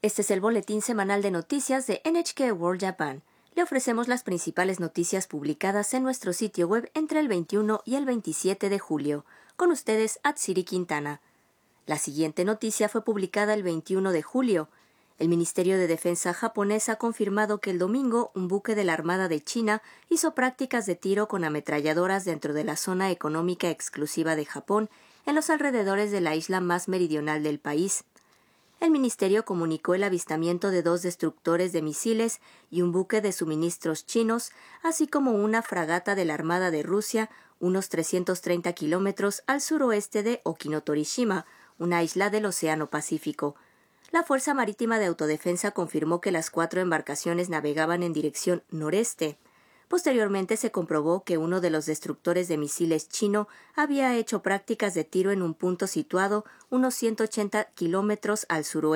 Este es el boletín semanal de noticias de NHK World Japan. Le ofrecemos las principales noticias publicadas en nuestro sitio web entre el 21 y el 27 de julio. Con ustedes, Atsiri Quintana. La siguiente noticia fue publicada el 21 de julio. El Ministerio de Defensa japonés ha confirmado que el domingo un buque de la Armada de China hizo prácticas de tiro con ametralladoras dentro de la zona económica exclusiva de Japón, en los alrededores de la isla más meridional del país. El ministerio comunicó el avistamiento de 2 destructores de misiles y un buque de suministros chinos, así como una fragata de la Armada de Rusia, unos 330 kilómetros al suroeste de Okinotorishima, una isla del Océano Pacífico. La Fuerza Marítima de Autodefensa confirmó que las 4 embarcaciones navegaban en dirección noreste. Posteriormente se comprobó que uno de los destructores de misiles chino había hecho prácticas de tiro en un punto situado unos 180 kilómetros al suroeste